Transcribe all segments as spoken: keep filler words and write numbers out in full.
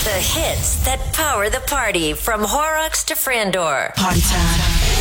The hits that power the party from Horrocks to Frandor. Party time.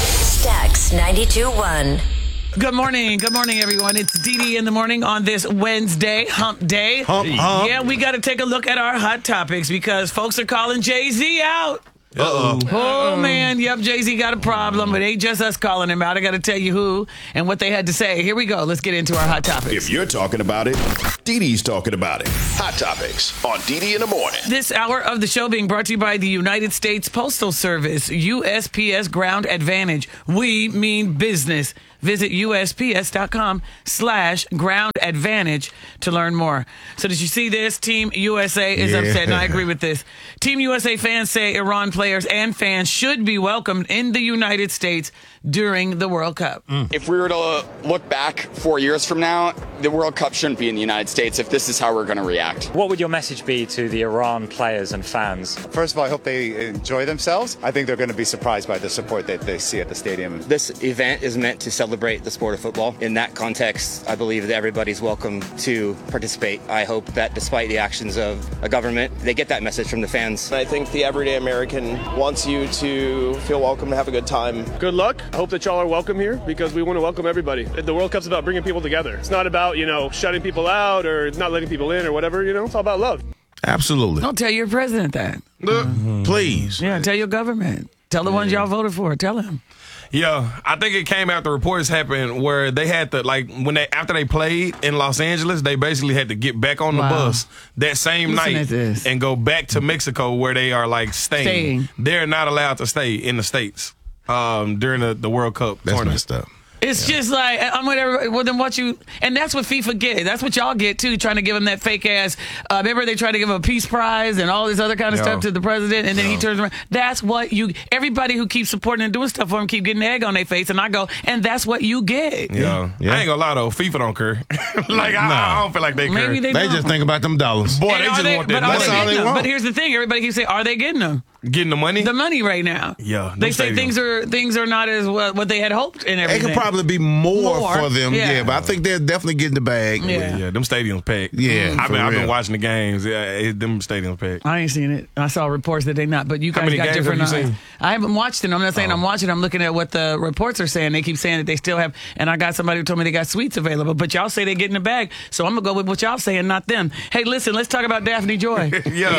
Stax ninety-two point one. Good morning. Good morning, everyone. It's Dee Dee in the morning on this Wednesday, hump day. Hump, hump. Yeah, we got to take a look at our hot topics because folks are calling Jay-Z out. Uh-oh. Oh, man. Yep, Jay-Z got a problem. It ain't just us calling him out. I got to tell you who and what they had to say. Here we go. Let's get into our hot topics. If you're talking about it, Dee Dee's talking about it. Hot Topics on Dee Dee in the morning. This hour of the show being brought to you by the United States Postal Service, U S P S Ground Advantage. We mean business. Visit U S P S dot com slash ground advantage to learn more. So did you see this? Team U S A is Yeah. upset, and I agree with this. Team U S A fans say Iran players and fans should be welcomed in the United States during the World Cup. Mm. If we were to look back four years from now, the World Cup shouldn't be in the United States if this is how we're going to react. What would your message be to the Iran players and fans? First of all, I hope they enjoy themselves. I think they're going to be surprised by the support that they see at the stadium. This event is meant to celebrate the sport of football. In that context, I believe that everybody's welcome to participate. I hope that despite the actions of a government, they get that message from the fans. I think the everyday American wants you to feel welcome, to have a good time. Good luck. I hope that y'all are welcome here because we want to welcome everybody. The World Cup's about bringing people together. It's not about, you know, shutting people out or not letting people in or whatever, you know. It's all about love. Absolutely. Don't tell your president that. Mm-hmm. Please. Yeah, tell your government. Tell the ones y'all voted for. Tell him. Yeah, I think it came after reports happened where they had to, like, when they after they played in Los Angeles, they basically had to get back on the Wow. bus that same Listen night at this. and go back to Mexico where they are, like, staying. Staying. They're not allowed to stay in the States um, during the, the World Cup That's tournament. messed up. It's just like, I'm with everybody. Well, then what you, and that's what FIFA get. That's what y'all get too, trying to give him that fake ass. Uh, remember they tried to give him a peace prize and all this other kind of Yo. stuff to the president, and then he Yo. turns around. That's what you, everybody who keeps supporting and doing stuff for him keep getting egg on their face, and I go, and that's what you get. Yeah. Yeah. I ain't gonna lie, though. FIFA don't care. like, I, I don't feel like they care. Maybe they, They don't. just think about them dollars. Boy, And they are just they- want but that are money. they That's all getting they them? want. But here's the thing: everybody keeps saying, "Are they getting them?" Getting the money? The money right now. Yeah, They them say stadiums. things are things are not as what, what they had hoped and It everything. could probably be more, More, for them, yeah. yeah. But I think they're definitely getting the bag. Yeah. Yeah, them stadiums packed. Yeah, I've for been, I've been real. watching the games. Yeah, it, them stadiums packed. I ain't seen it. I saw reports that they not, but you How guys many got games different. have you eyes. seen? I haven't watched it. I'm not saying Oh. I'm watching. I'm looking at what the reports are saying. They keep saying that they still have, and I got somebody who told me they got suites available. But y'all say they get in the bag, so I'm gonna go with what y'all saying, not them. Hey, listen, let's talk about Daphne Joy.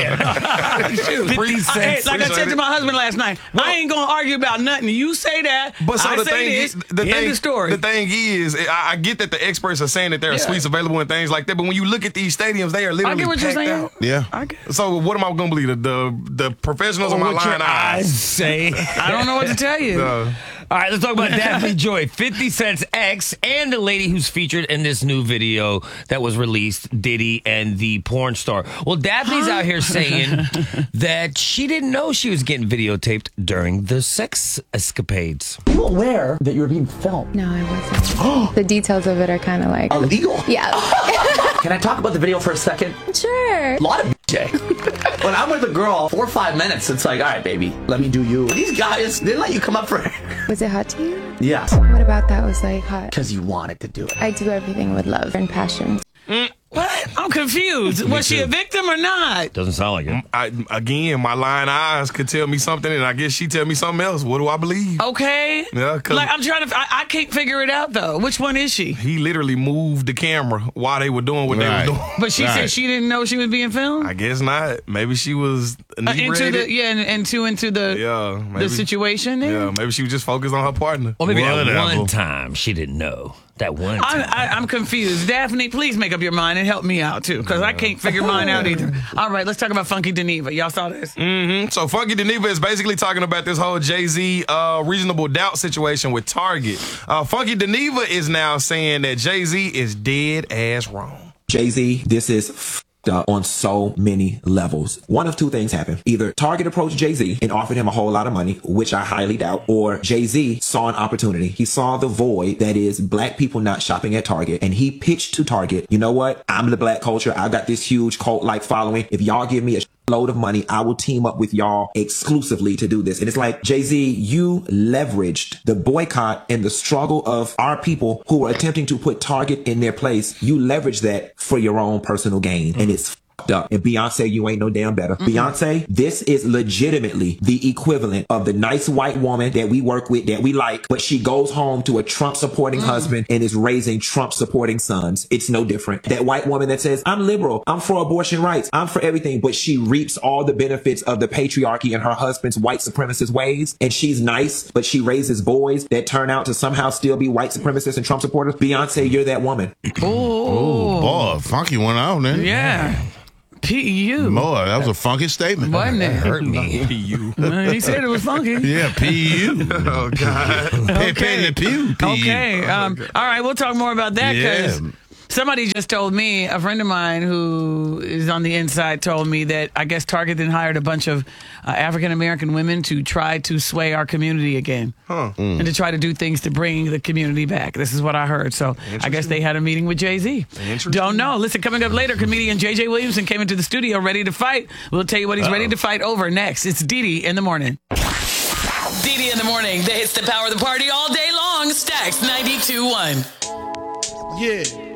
Yeah. Shoot. Appreciate I- hey, like I it. said to my husband last night, I ain't gonna argue about nothing. You say that, But so I the say thing this. is, the end thing, of story. the thing is, I, I get that the experts are saying that there are Yeah. suites available and things like that, but when you look at these stadiums, they are I literally get what you're packed saying. out. Yeah. I get. So what am I going to believe? The, the the professionals on my What your line eyes. say. I don't know what to tell you. Uh, All right, let's talk about Daphne Joy, fifty Cent's ex, and the lady who's featured in this new video that was released, Diddy and the porn star. Well, Daphne's out here saying that she didn't know she was getting videotaped during the sex escapades. You were aware that you were being filmed? No, I wasn't. The details of it are kind of like Illegal? Yeah. Can I talk about the video for a second? Sure. A lot of Jay. When I'm with a girl, four or five minutes, it's like, all right, baby, let me do you. These guys, they let you come up for Was it hot to you? Yeah. What about that was like hot? Because you wanted to do it. I do everything with love and passion. Mm, what? I'm confused. Was she a victim or not? Doesn't sound like it. I, again, my lying eyes could tell me something, and I guess she tell me something else. What do I believe? Okay. Yeah, 'cause- Like I'm trying to. I, I can't figure it out though. Which one is she? He literally moved the camera while they were doing what Right. they were doing. But she said Right. she didn't know she was being filmed. I guess not. Maybe she was Uh, into inebriated. the yeah, and, and two into the yeah, maybe, the situation. There? Yeah, maybe she was just focused on her partner. Or maybe that Whatever. one time she didn't know. That one I'm, time. I, I'm confused. Daphne, please make up your mind and help me out too, because I can't figure mine out either. All right, let's talk about Funky Dineva. Y'all saw this? Mm-hmm. So Funky Dineva is basically talking about this whole Jay-Z uh, reasonable doubt situation with Target. Uh, Funky Dineva is now saying that Jay-Z is dead ass wrong. Jay-Z, this is f- up on so many levels. One of two things happened. Either Target approached Jay-Z and offered him a whole lot of money, which I highly doubt, or Jay-Z saw an opportunity. He saw the void that is black people not shopping at Target, and he pitched to Target, you know what? I'm the black culture. I got this huge cult-like following. If y'all give me a load of money, I will team up with y'all exclusively to do this. And it's like, Jay-Z, you leveraged the boycott and the struggle of our people who were attempting to put Target in their place. You leveraged that for your own personal gain. And it's up. And Beyonce, you ain't no damn better. Mm-hmm. Beyonce, this is legitimately the equivalent of the nice white woman that we work with, that we like, but she goes home to a Trump supporting mm-hmm. husband and is raising Trump supporting sons. It's no different. That white woman that says, I'm liberal, I'm for abortion rights, I'm for everything, but she reaps all the benefits of the patriarchy and her husband's white supremacist ways. And she's nice, but she raises boys that turn out to somehow still be white supremacists and Trump supporters. Beyonce, you're that woman. Oh, boy, funky one out there. Yeah. P U. Boy, that was a funky statement. Wasn't it? Hurt me. P U. He said it was funky. Yeah, P U. Oh, God. Okay. Pew, P U. Okay. Um, all right, we'll talk more about that because Yeah. somebody just told me, a friend of mine who is on the inside told me that I guess Target then hired a bunch of uh, African-American women to try to sway our community again. Huh. And to try to do things to bring the community back. This is what I heard. So I guess they had a meeting with Jay-Z. Don't know. Listen, coming up later, comedian J J Williamson came into the studio ready to fight. We'll tell you what he's Uh-oh. ready to fight over next. It's Didi in the morning. Didi in the morning. The hits that power the party all day long. Stacks ninety-two point one. Yeah.